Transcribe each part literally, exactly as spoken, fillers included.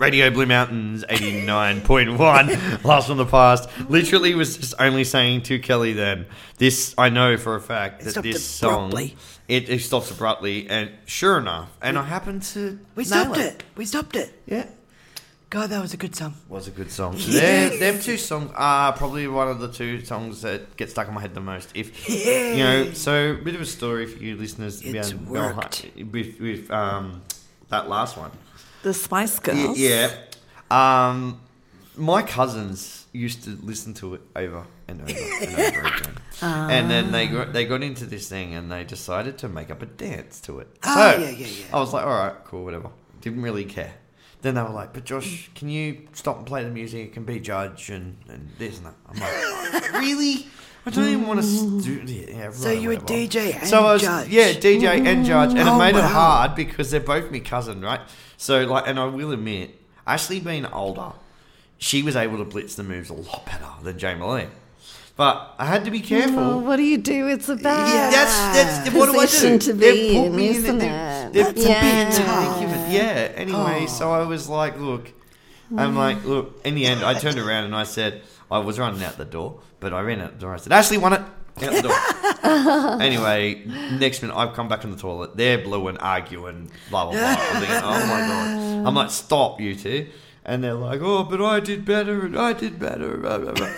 Radio Blue Mountains eighty-nine point one, Blast from the Past. Literally was just only saying to Kelly then, this, I know for a fact It that stopped this abruptly. song, it, it stops abruptly, and sure enough, and I happened to We nail stopped it. We stopped it. Yeah. God, that was a good song. Was a good song. Yes. Them, them two songs are probably one of the two songs that get stuck in my head the most. If Yay. you know, so a bit of a story for you listeners. It's about- worked. with with um that last one. The Spice Girls. Yeah. Um, my cousins used to listen to it over and over and over again, and then they got they got into this thing and they decided to make up a dance to it. Oh, so yeah, yeah, yeah. I was like, all right, cool, whatever. Didn't really care. Then they were like, but Josh, can you stop and play the music and be judge and, and this and that? I'm like, oh, really? I don't even want to do it. Yeah, So right, you were whatever. D J and so I was, judge. Yeah, D J and judge. And Oh, it made it wow. hard because they're both my cousin, right? So, like, and I will admit, Ashley being older, she was able to blitz the moves a lot better than Jamie Lee. But I had to be careful. Oh, what do you do? It's a bad Yeah. That's that's what do I position do? to They've be put in, me isn't they've- it? they've That's put a me bit in the tough. thick of it. Yeah. Anyway, so I was like, look, I'm like, look. In the end, I turned around and I said, I was running out the door, but I ran out the door. I said, Ashley won it. Out the door. Anyway, next minute I've come back in the toilet. They're blue and arguing, blah blah blah. I'm thinking, oh my god. I'm like, stop, you two. And they're like, oh, but I did better and I did better. Blah, blah, blah.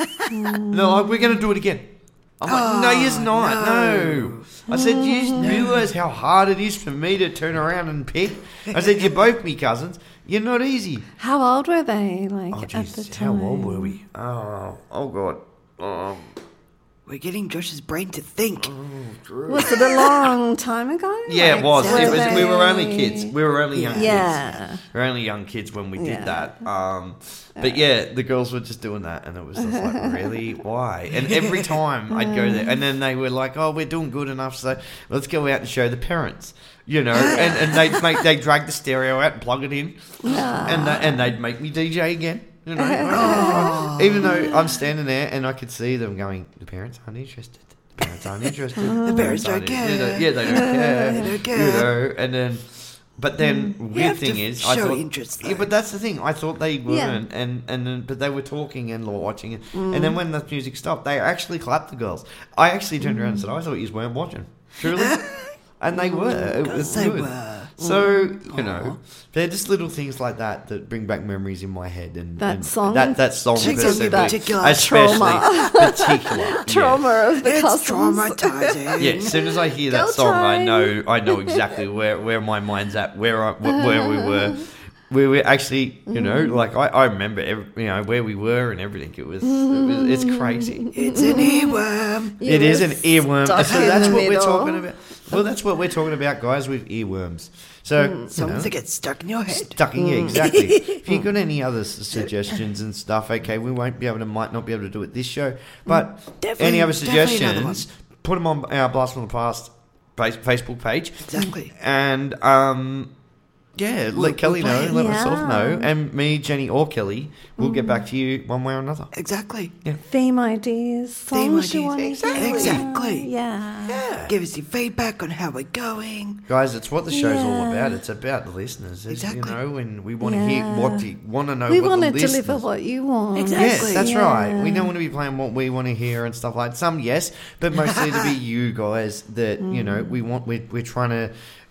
And they're like, we're going to do it again. I'm like, no, you're not. No. I said, you realise how hard it is for me to turn around and pick? I said, you're both me cousins. You're not easy. How old were they? Like Oh, at the jeez. How time? old were we? Oh, oh God. Oh, We're getting Josh's brain to think. Was it a long time ago? yeah, it was. It were was. We were only they- kids. We were only young kids. Yeah. We were only young kids when we did Yeah. that. Um, but yeah, the girls were just doing that, and it was just like, really, why? And every time I'd go there, and then they were like, "Oh, we're doing good enough, so let's go out and show the parents." You know, and, and they'd make they drag the stereo out and plug it in, and they, and they'd make me D J again. You know, even though I'm standing there and I could see them going, the parents aren't interested. The parents aren't interested. The parents don't aren't in- care. Yeah, they don't care. They don't care. You know, and then, but then weird have thing to is, I show thought, interest, yeah, though. but that's the thing. I thought they Yeah. weren't, and and then, but they were talking and watching it, and then when the music stopped, they actually clapped the girls. I actually turned around and said, I thought you weren't watching, truly, and they were. It was they good. were. So, you know, they're just little things like that that bring back memories in my head. And That and song? That, that song Particularly specifically. particular Especially trauma. particular. Trauma of the It's cousins. traumatizing. Yeah, as soon as I hear that Go song, I try. know I know exactly where, where my mind's at, where I, wh- where we were. We were actually, you know, like I, I remember, every, you know, where we were and everything. It was, it was it's crazy. It's an earworm. You It is were an earworm. stuck So in that's the what we're middle. talking about. Well, that's what we're talking about, guys, with earworms. So, you Songs know, that get stuck in your head. stuck in, yeah, exactly. If you've got any other s- suggestions and stuff, okay, we won't be able to, might not be able to do it this show, but Definitely- any other definitely another suggestions, put them on our Blast from the Past face- Facebook page. Exactly. And, um, yeah, We'll- let Kelly we'll know, play it. let Yeah. myself know, and me, Jenny, or Kelly will get back to you one way or another. Exactly. Theme ideas, Theme songs you ideas. want to Exactly. Exactly. Yeah. Yeah. Give us your feedback on how we're going. Guys, it's what the show's all Yeah. about. It's about the listeners, it's, Exactly. you know, and we want to hear what Yeah. you want to know. We what want the to deliver listeners- what you want. Exactly. Yes, that's Yeah. right. We don't want to be playing what we want to hear and stuff like that. Some, yes, but mostly to be you guys that, you know, we want, we're, we're trying to,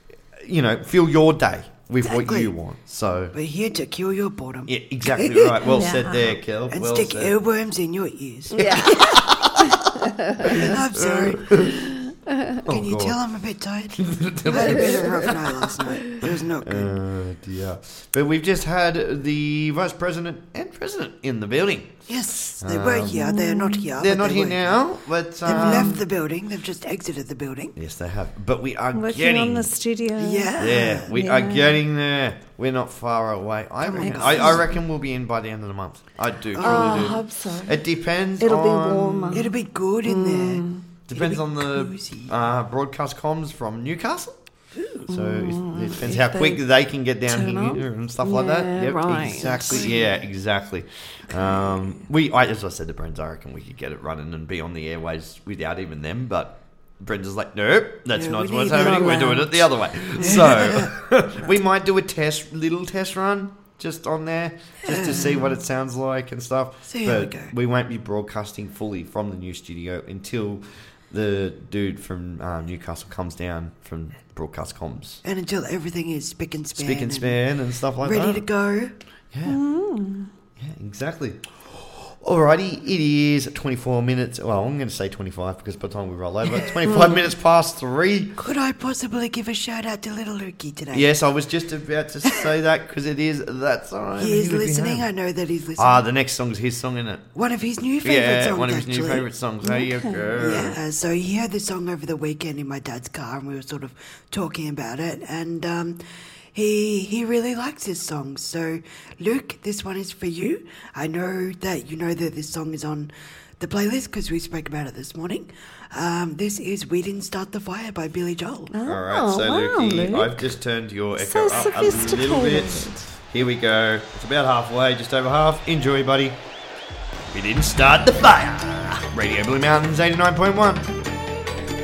you know, fill your day with what Exactly. you want. So, We're here to cure your boredom. yeah, exactly right. Well Yeah. said there, Kel. And well stick said. earworms in your ears. Yeah. I'm sorry. Oh, Can you God. tell I'm a bit tired? I had a bit of a rough night last night. It was not good. Oh, dear. But we've just had the Vice President and President in the building. Yes, they were here. They're not here. They're but not they here were now, but... They've um, left the building. They've just exited the building. Yes, they have. But we are Working getting... on the studio. Yeah. Yeah, we Yeah. are getting there. We're not far away. I Come on, reckon, guys. I, I reckon we'll be in by the end of the month. I do, truly Oh, I do. hope so. It depends It'll be on... warmer. It'll be good in there. Depends It'll on be the cozy. uh, broadcast comms from Newcastle. So it, it depends If how they quick they can get down turn up. here and stuff like that. Yeah, Yep, right. exactly. Yeah, exactly. Um, we, I, as I said to Brenda, I reckon we could get it running and be on the airways without even them. But Brenda's like, nope, that's Yeah, not we what's need happening. them We're doing around. it the other way. So we might do a test, little test run just on there, just to see what it sounds like and stuff. See how we but go. we won't be broadcasting fully from the new studio until the dude from um, Newcastle comes down from Broadcast Comms. And until everything is spick and span. Spick and span and stuff like ready that. to go. Yeah. Yeah, exactly. Alrighty, it is twenty-four minutes. Well, I'm going to say twenty-five because by the time we roll over, twenty-five minutes past three. Could I possibly give a shout out to little Lukey today? Yes, I was just about to say that because it is that time. He is would be listening. home. I know that he's listening. Ah, the next song's his song, isn't it? One of his new favourite Yeah, songs, one of his actually. new favourite songs. There you go. Yeah, so he heard the song over the weekend in my dad's car, and we were sort of talking about it, and um, he he really likes this song. So, Luke, this one is for you. I know that you know that this song is on the playlist because we spoke about it this morning. Um, this is "We Didn't Start the Fire" by Billy Joel. All right, so wow, Lukey, Luke. I've just turned your echo So up a little bit. sophisticated. Here we go. It's about halfway, just over half. Enjoy, buddy. We didn't start the fire. Radio Blue Mountains eighty-nine point one.